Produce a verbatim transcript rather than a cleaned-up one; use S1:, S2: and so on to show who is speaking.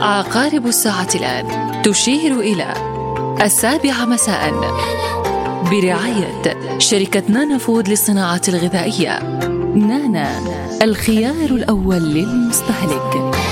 S1: عقارب الساعة الآن تشير إلى السابعة مساء برعاية شركة نانا فود للصناعات الغذائية. نانا، الخيار الأول للمستهلك.